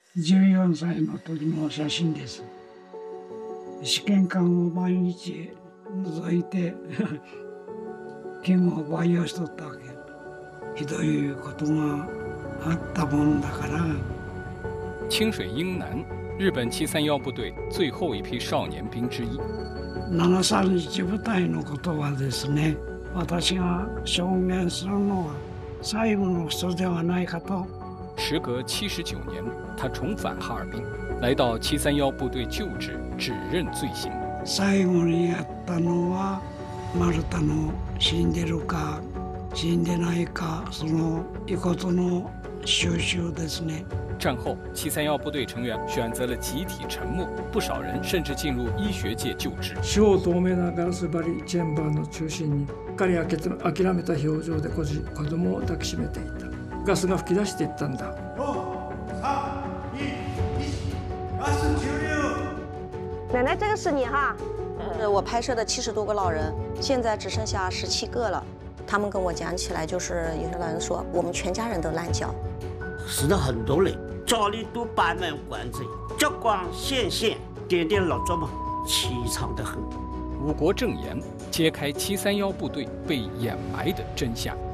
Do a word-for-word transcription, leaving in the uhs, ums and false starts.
じゅうよんさいの時の写真です。試験管を毎日覗いて剣を培養しとったわけ。ひどいことがあったもんだから。 清水英男，日本七三一部隊最後一批少年兵之一。 ななさんいち部隊のことはですね、私が証言するのは最後の人ではないかと。 时隔七十九年，他重返哈尔滨，来到七三一部队旧址，指认罪行。 最後にやったのは丸太の死んでるか死んでないかその遺骨の収集ですね。 战后，七三一部队成员选择了集体沉默，不少人甚至进入医学界就职。 超透明なガラス張りチェンバーの中心に、彼は諦めた表情で子供を抱きしめていた。ガスが噴き出していったんだ。 奶奶，这个是你哈。 是我拍摄的七十多个老人，现在只剩下十七个了。他们跟我讲起来，就是有些老人说，我们全家人都烂脚， 死了很多人，家里都摆满棺材，烛光显现，点点蜡烛嘛，凄惨得很。 五国证言揭开七三一部队被掩埋的真相。